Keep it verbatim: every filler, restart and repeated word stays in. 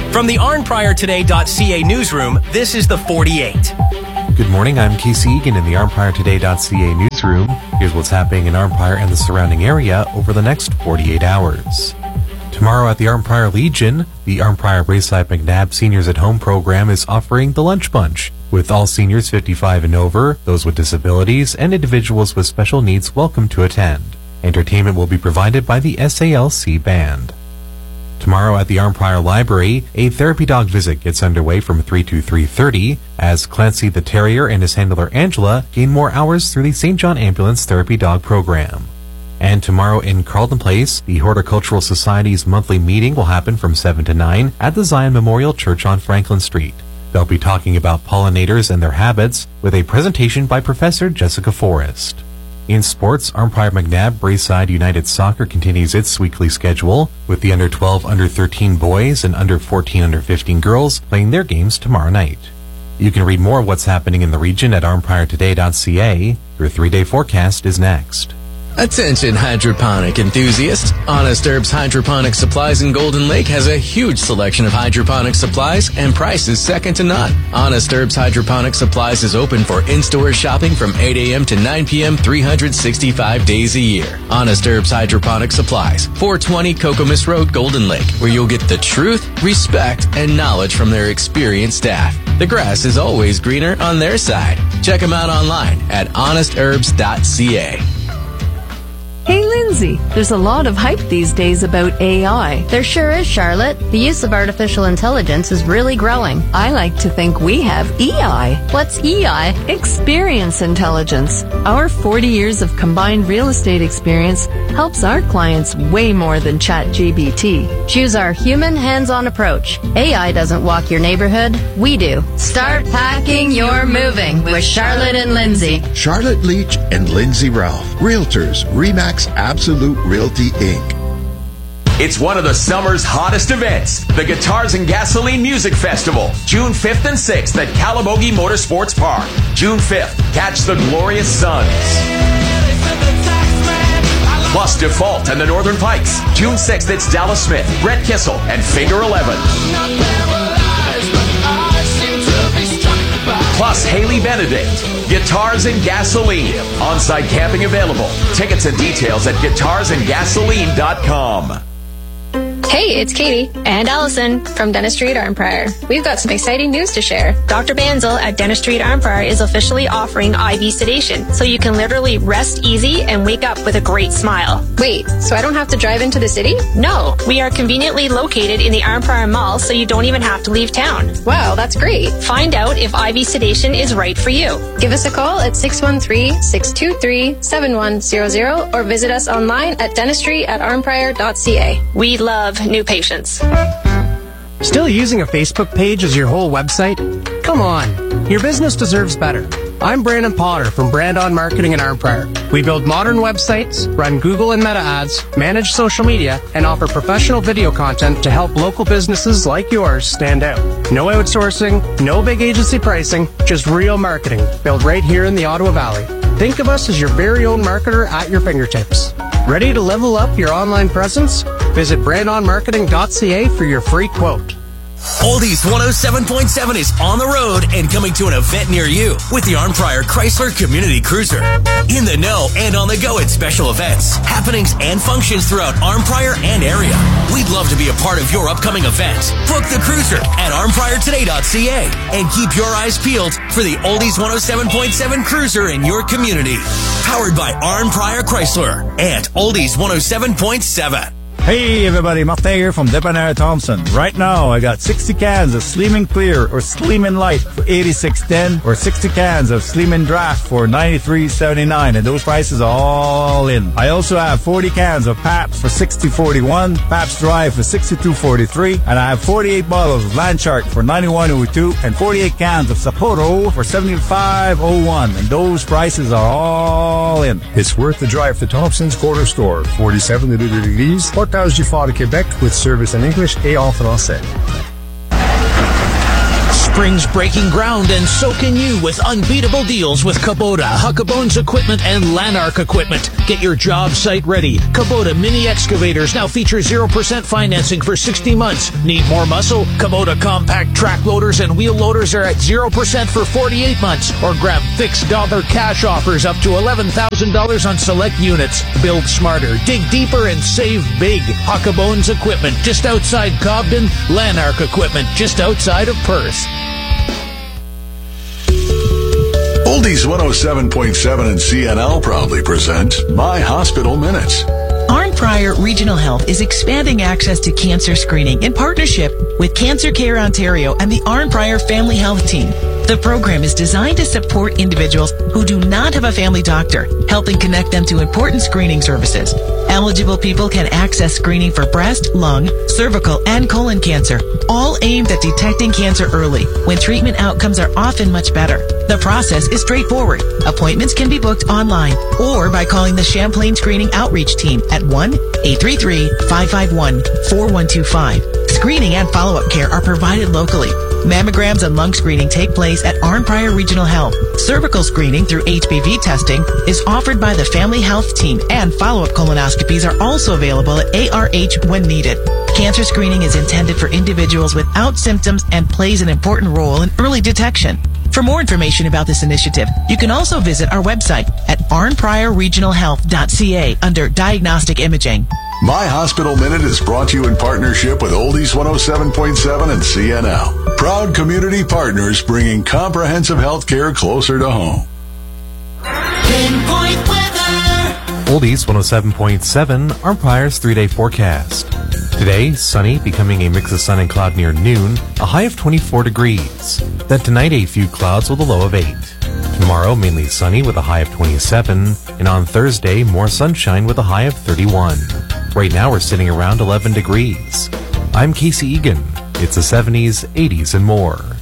From the arn prior today dot c a newsroom, this is the forty-eight. Good morning, I'm Casey Egan in the arn prior today dot c a newsroom. Here's what's happening in Arnprior and the surrounding area over the next forty-eight hours. Tomorrow at the Arnprior Legion, the Arnprior Braeside McNabb Seniors at Home program is offering the Lunch Bunch, with all seniors fifty-five and over, those with disabilities, and individuals with special needs welcome to attend. Entertainment will be provided by the S A L C Band. Tomorrow at the Arnprior Library, a therapy dog visit gets underway from three to three thirty as Clancy the Terrier and his handler Angela gain more hours through the Saint John Ambulance Therapy Dog Program. And tomorrow in Carleton Place, the Horticultural Society's monthly meeting will happen from seven to nine at the Zion Memorial Church on Franklin Street. They'll be talking about pollinators and their habits with a presentation by Professor Jessica Forrest. In sports, Arnprior McNabb Braeside United Soccer continues its weekly schedule, with the under twelve, under thirteen boys and under fourteen, under fifteen girls playing their games tomorrow night. You can read more of what's happening in the region at arn prior today dot c a. Your three-day forecast is next. Attention hydroponic enthusiasts. Honest Herbs Hydroponic Supplies in Golden Lake has a huge selection of hydroponic supplies and prices second to none. Honest Herbs Hydroponic Supplies is open for in-store shopping from eight a.m. to nine p.m. three hundred sixty-five days a year. Honest Herbs Hydroponic Supplies, four twenty Cocomus Road, Golden Lake, where you'll get the truth, respect, and knowledge from their experienced staff. The grass is always greener on their side. Check them out online at honest herbs dot c a. Hey, Lindsay, there's a lot of hype these days about A I. There sure is, Charlotte. The use of artificial intelligence is really growing. I like to think we have E I. What's E I? Experience intelligence. Our forty years of combined real estate experience helps our clients way more than ChatGPT. Choose our human, hands-on approach. A I doesn't walk your neighborhood. We do. Start packing your moving with Charlotte and Lindsay. Charlotte Leach and Lindsay Ralph. Realtors, RE/MAX Absolute Realty, Incorporated. It's one of the summer's hottest events, the Guitars and Gasoline Music Festival, June fifth and sixth at Calabogie Motorsports Park. June fifth, catch the Glorious Sons. Plus Default and the Northern Pikes. June sixth, it's Dallas Smith, Brett Kissel, and Figure eleven. Plus Haley Benedict. Guitars and Gasoline. On-site camping available. Tickets and details at guitars and gasoline dot com. Hey, it's Katie and Allison from Dentistry at Arnprior. We've got some exciting news to share. Doctor Banzel at Dentistry at Arnprior is officially offering I V sedation, so you can literally rest easy and wake up with a great smile. Wait, so I don't have to drive into the city? No, we are conveniently located in the Arnprior Mall, so you don't even have to leave town. Wow, that's great. Find out if I V sedation is right for you. Give us a call at six one three, six two three, seven one zero zero or visit us online at dentistry at arnprior dot c a. We love new patients. Still using a Facebook page as your whole website? Come on, your business deserves better. I'm Brandon Potter from Brand On Marketing in Arnprior. We build modern websites, run Google and Meta ads, manage social media, and offer professional video content to help local businesses like yours stand out. No outsourcing, no big agency pricing, just real marketing built right here in the Ottawa Valley. Think of us as your very own marketer at your fingertips. Ready to level up your online presence? Visit brand on marketing dot c a for your free quote. Oldies one oh seven point seven is on the road and coming to an event near you with the Arnprior Chrysler Community Cruiser. In the know and on the go at special events, happenings, and functions throughout Arnprior and area. We'd love to be a part of your upcoming event. Book the cruiser at arn prior today dot c a and keep your eyes peeled for the Oldies one oh seven point seven Cruiser in your community. Powered by Arnprior Chrysler and Oldies one oh seven point seven. Hey everybody, Martin here from Depanneur Thompson. Right now I got sixty cans of Sleeman Clear or Sleeman Light for eighty-six ten or sixty cans of Sleeman Draft for ninety-three seventy-nine, and those prices are all in. I also have forty cans of Pabst for sixty forty-one, Pabst Dry for sixty-two forty-three, and I have forty-eight bottles of Landshark for ninety-one oh two and forty-eight cans of Sapporo for seventy-five oh one, and those prices are all in. It's worth the drive to Thompson's Corner Store, forty-seven rue de l'Église, Portage du Fort de Québec, with service in English et en français. Spring's breaking ground, and so can you with unbeatable deals with Kubota, Huckabones Equipment, and Lanark Equipment. Get your job site ready. Kubota mini excavators now feature zero percent financing for sixty months. Need more muscle? Kubota compact track loaders and wheel loaders are at zero percent for forty-eight months. Or grab fixed dollar cash offers up to eleven thousand dollars on select units. Build smarter, dig deeper, and save big. Huckabones Equipment, just outside Cobden. Lanark Equipment, just outside of Perth. Oldies one oh seven point seven and C N L proudly present My Hospital Minutes. Arnprior Regional Health is expanding access to cancer screening in partnership with Cancer Care Ontario and the Arnprior Family Health Team. The program is designed to support individuals who do not have a family doctor, helping connect them to important screening services. Eligible people can access screening for breast, lung, cervical, and colon cancer, all aimed at detecting cancer early, when treatment outcomes are often much better. The process is straightforward. Appointments can be booked online or by calling the Champlain Screening Outreach Team at one eight three three, five five one, four one two five. Screening and follow-up care are provided locally. Mammograms and lung screening take place at Arnprior Regional Health. Cervical screening through H P V testing is offered by the Family Health Team, and follow-up colonoscopies are also available at A R H when needed. Cancer screening is intended for individuals without symptoms and plays an important role in early detection. For more information about this initiative, you can also visit our website at arnprior regional health dot c a under Diagnostic Imaging. My Hospital Minute is brought to you in partnership with Oldies one oh seven point seven and C N L. Proud community partners bringing comprehensive health care closer to home. Pinpoint weather. Oldies one oh seven point seven, Arnprior's three-day forecast. Today, sunny, becoming a mix of sun and cloud near noon, a high of twenty-four degrees. Then tonight, a few clouds with a low of eight. Tomorrow, mainly sunny with a high of twenty-seven. And on Thursday, more sunshine with a high of thirty-one. Right now, we're sitting around eleven degrees. I'm Casey Egan. It's the seventies, eighties, and more.